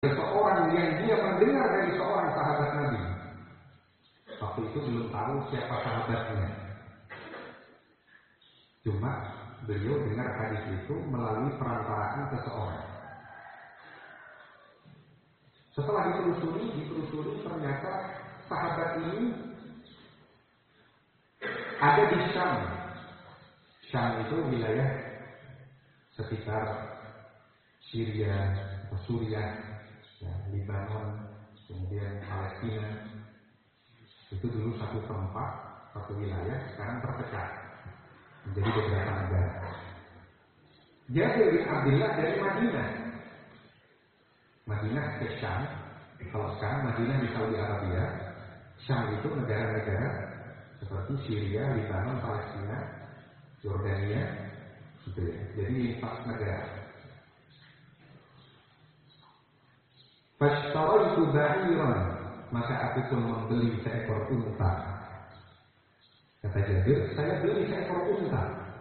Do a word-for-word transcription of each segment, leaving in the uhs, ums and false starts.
seseorang yang dia mendengar dari seorang sahabat Nabi. Waktu itu belum tahu siapa sahabatnya. Cuma beliau dengar hadis itu melalui perantaraan seseorang. Setelah ditelusuri, ditelusuri ternyata sahabat ini ada di Syam. Syam itu wilayah sekitar Syria, Suriah, ya, Lebanon, kemudian Palestina. Itu dulu satu tempat, satu wilayah, sekarang terpecah menjadi beberapa negara. Jabir bin Abdullah dari Madinah. Madinah ke Syam. Kalau sekarang Madinah di Saudi Arabia, Syam itu negara-negara seperti Syria, Lebanon, Palestina, Jordania, gitu ya. Jadi empat negara. Fashtaraitu ba'iran, maka aku pun membeli seekor unta. Kata Jabir, saya beli seekor unta.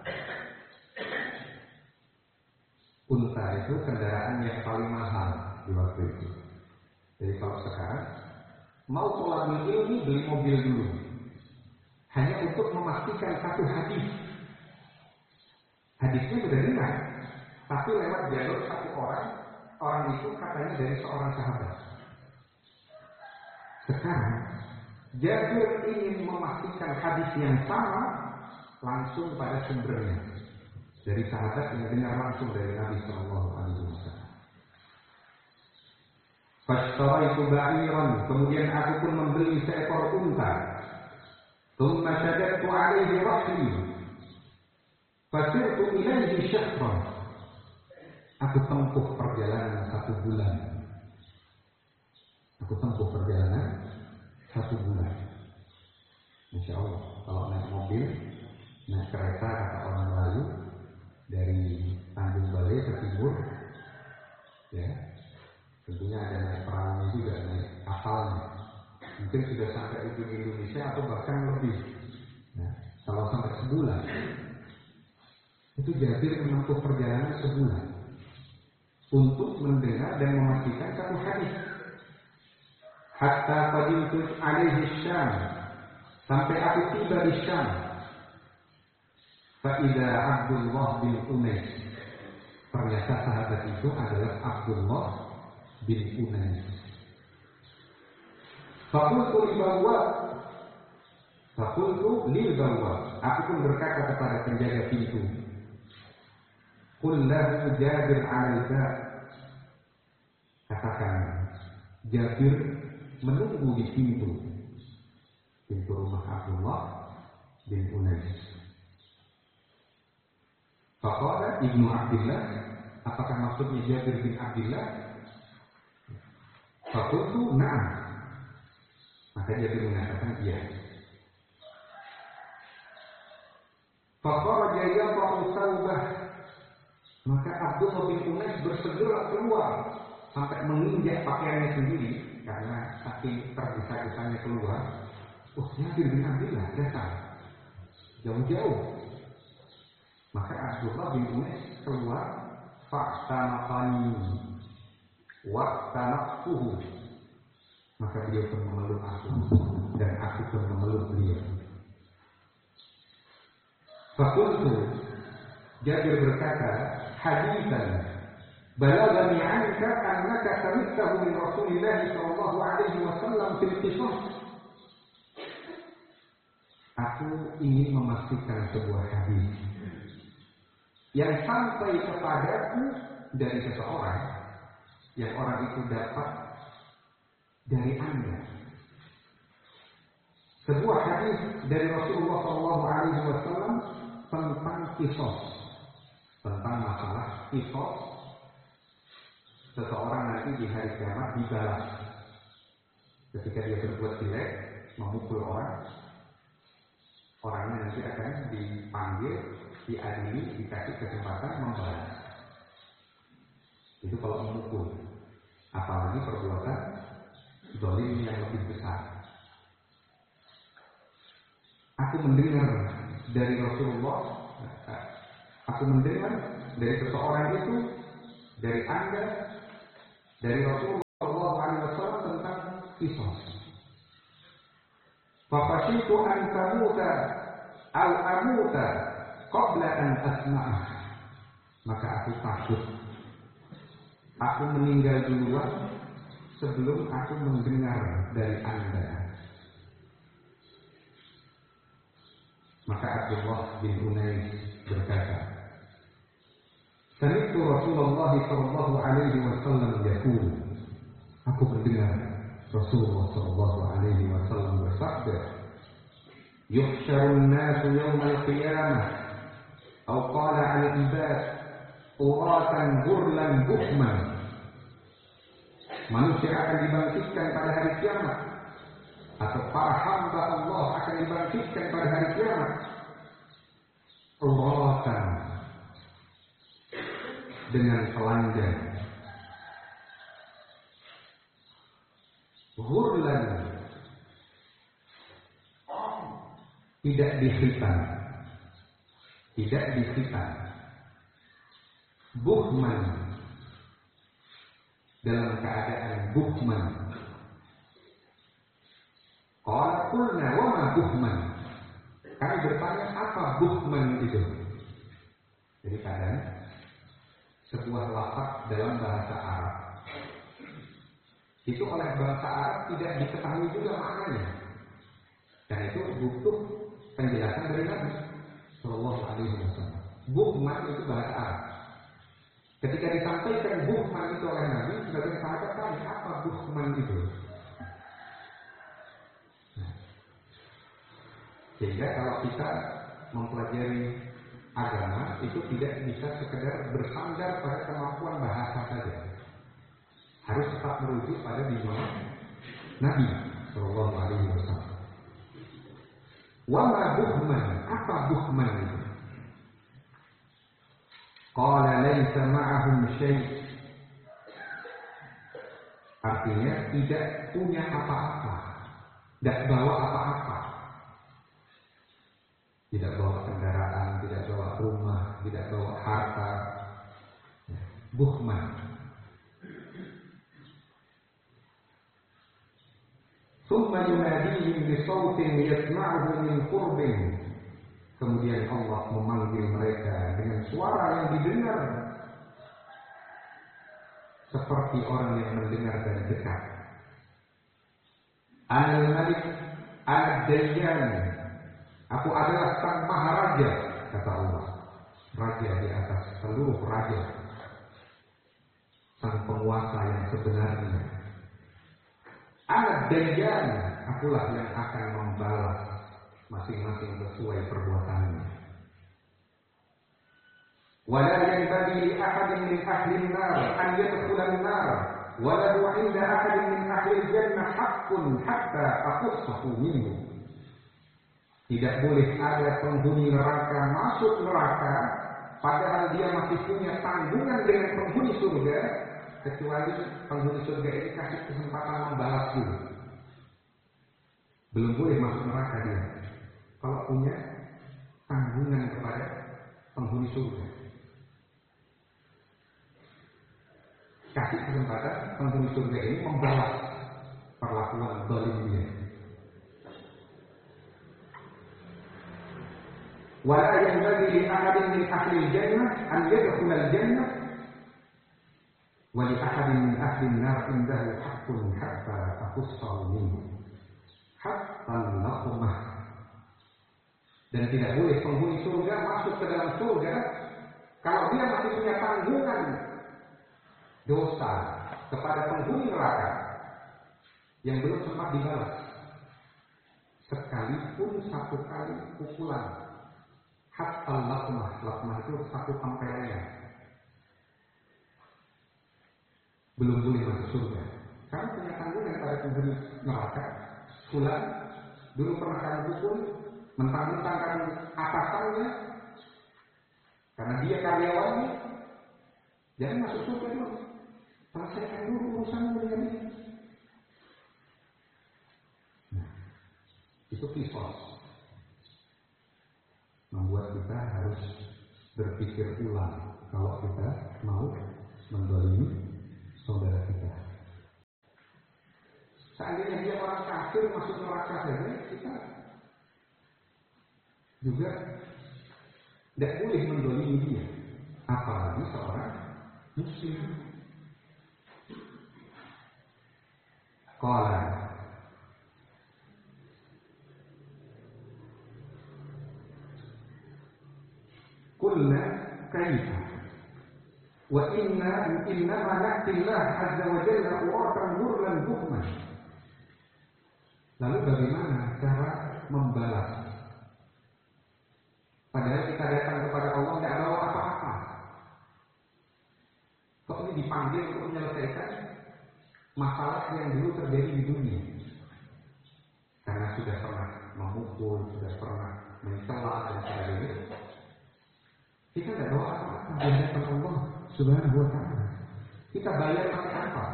Unta itu kendaraan yang paling mahal di waktu itu. Jadi kalau sekarang mau tolabul ilmi beli mobil dulu, hanya untuk memastikan satu hadis. Hadisnya sudah dengar, tapi lewat jalur satu orang. Orang itu katanya dari seorang sahabat. Sekarang Jabir ingin memastikan hadis yang sama langsung pada sumbernya dari sahabat yang dengar langsung dari Nabi Shallallahu Alaihi Wasallam. Fashtaraitu ba'iran, kemudian aku pun membeli seekor unta. Thumma shaddadtu alaihi rahli, fasirtu ilaihi syahran. Aku tempuh perjalanan satu bulan. Aku tempuh perjalanan satu bulan. Insya Allah, kalau naik mobil, naik kereta kata orang Melayu dari Tanjung Balai ke timur, ya, tentunya ada naik perahunya juga, naik kapalnya. Mungkin sudah sampai ujung Indonesia atau bahkan lebih. Nah, kalau sampai sebulan, itu Jabir menempuh perjalanan sebulan untuk mendengar dan memastikan satu hadis. Hatta qadimtu alaihi Syam, sampai aku tiba di Syam. Fa idza Abdullah bin Unais, ternyata sahabat itu adalah Abdullah bin Unais. Faqultu li bawwab, faqultu li bawwab, aku pun berkata kepada penjaga pintu, qul lahu Jabir al-Bab, katakan Jabir menunggu di pintu pintu rumah Abdullah bin Unais. Faqala Ibnu Abdillah, apakah maksudnya Jabir bin Abdillah? Faqultu na'am, maka Jabir mengatakan iya. Faqala yadha'u thawbah, maka Abdullah bin Unais bersegera keluar sampai menginjak pakaiannya sendiri karena saking tergesa-gesanya keluar. Oh, Jabir bin Abdillah datang jauh-jauh. Maka Abdullah bin Unais keluar, fa'tanaqani wa'tanaqtuhu, maka beliau pun memeluk aku dan aku pun memeluk beliau. Faqultu, Jabir berkata, haditsan balagani anka annaka sami'tahu min Rasulillah sallallahu alaihi wasallam fil qisas. Aku ingin memastikan sebuah hadis yang sampai kepadaku dari seseorang yang orang itu dapat dari Anda. Sebuah hadis dari Rasulullah sallallahu alaihi wasallam tentang qisas, tentang masalah qisas. Seseorang nanti di hari kiamat dibalas ketika dia berbuat jelek, memukul orang, orangnya nanti akan dipanggil, diadili, dikasih kesempatan membalas. Itu kalau memukul. Apalagi perbuatan zalim yang lebih besar. Aku mendengar dari Rasulullah, aku mendengar dari seseorang itu, dari Anda, dari Rasulullah kisos. Faqashitu an tamuta au amuta qabla an asma'ah. Maka aku takut aku meninggal duluan sebelum aku mendengar dari Anda. Maka Abdullah bin Unais berkata, Sami'tu Rasulullah sallallahu alaihi wasallam yaqul. Aku mendengar Rasulullah sallallahu alaihi wasallam bersabda, Yuhsyarun nasu yawmal qiyamah atau qala al-ibad uratan ghurlan buhman. Manusia akan dibangkitkan pada hari kiamat, atau para hamba Allah akan dibangkitkan pada hari kiamat uratan, dengan telanjang, ghurlan, tidak dikhitan, tidak dikhitan, buhman, dalam keadaan buhman. Qala qulna wa ma buhman. Kami bertanya, apa buhman itu? Jadi kadang sebuah lafaz dalam bahasa Arab itu oleh bahasa Arab tidak diketahui juga maknanya, dan itu butuh penjelasan dari Nabi Sallallahu Alaihi Wasallam. Buhman itu bahasa Arab. Ketika disampaikan buhman itu oleh Nabi, sebagian sahabat tanya, apa buhman itu? Nah, sehingga kalau kita mempelajari agama itu tidak bisa sekedar bersandar pada kemampuan bahasa saja, harus tetap merujuk pada bimbingan Nabi Sallallahu Alaihi Wasallam. Wa ma buhman, apa buhman itu? Qala laisa ma'ahum syai'. Artinya tidak punya apa-apa, tidak bawa apa-apa. Tidak bawa kendaraan, tidak bawa rumah, tidak bawa harta. Buhman. Thumma yunadihim bisawtin yasma'uhu min qurbin. Kemudian Allah memanggil mereka dengan suara yang didengar seperti orang yang mendengar dari dekat. Anal Malik Ad-Dayyan. Aku adalah sang maharaja, kata Allah. Raja di atas seluruh raja. Sang penguasa yang sebenarnya. Ad-Dayyan. Akulah yang akan membalas masing-masing sesuai perbuatannya. Wala yanbaghi li ahadin min ahli an-nar an yadkhula an-nar wa la 'inda ahadin min ahli al-jannah haqqun hatta aqussahu minhu. Tidak boleh ada penghuni neraka masuk neraka padahal dia masih punya tanggungan dengan penghuni surga, kecuali penghuni surga ini kasih kesempatan membalas dulu. Belum boleh masuk neraka dia kalau punya tanggungan kepada penghuni surga. Kasih kesempatan penghuni surga ini membalas perlakuan zalim dia. Wala yanbaghi li ahadin min ahli al-jannah an yadkhula al-jannah wa li ahadin min ahli an-nar indahu haqqun hatta aqussahu minhu. Hatta al-laqmah. Dan tidak boleh penghuni surga masuk ke dalam surga kalau dia masih punya tanggungan dosa kepada penghuni neraka yang belum sempat dibalas, sekalipun satu kali pukulan. Hatta al-laqmah. Laqmah itu satu tempelan. Belum boleh masuk surga. Kamu punya tanggungan pada penghuni neraka. Fulan dulu pernah kamu pukul, mentang-mentang kamu atasannya, karena dia karyawannya, jangan masuk surga dulu. Selesaikan dulu urusanmu dengan dia. Nah, itu kisos. Membuat kita harus berpikir ulang kalau kita mau mendolimi saudara kita. Seandainya dia orang kafir masuk neraka saja, kita juga tidak boleh mendolimi dia, apalagi seorang muslim. Qala qulna kaifa wa inna innama na'tillah azza wa jalla uratan ghurlan buhman. Lalu bagaimana cara membalas? Padahal kita datang kepada Allah tidak bawa apa-apa. Kok ini dipanggil untuk menyelesaikan masalah yang dulu terjadi di dunia? Karena sudah pernah memukul, sudah pernah mencela dan sebagainya. Kita tidak bawa apa-apa di hadapan Allah Subhanahu wa ta'ala. Kita bayar pakai apa?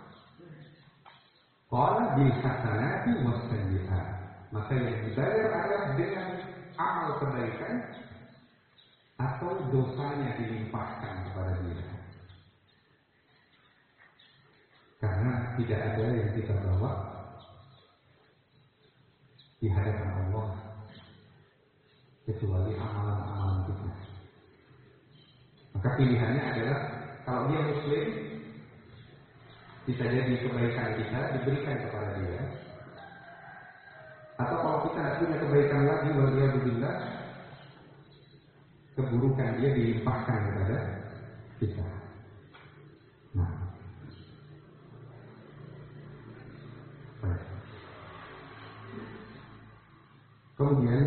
Qala bil hasanati was sayyi'at. Maka yang dibayar adalah dengan amal kebaikan atau dosanya dilimpahkan kepada dia. Karena tidak ada yang kita bawa di hadapan Allah kecuali amalan-amalan kita. Maka pilihannya adalah kalau dia muslim, bisa jadi kebaikan kita diberikan kepada dia. Atau kalau kita tidak punya kebaikan lagi, waliyadzubillah, keburukan dia dilimpahkan kepada kita. Nah, baik. Kemudian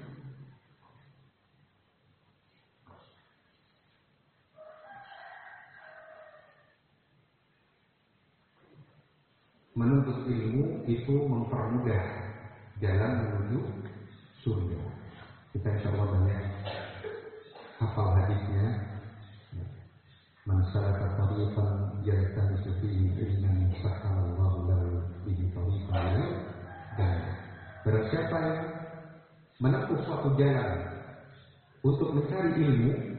menuntut ilmu itu mempermudah jalan menuju surga. Kita insya Allah banyak hafal hadisnya. Man salaka tariqan yaltamisu fihi ilman sahalallahu lahu bihi tariqan. Dan barang siapa yang menempuh suatu jalan untuk mencari ilmu,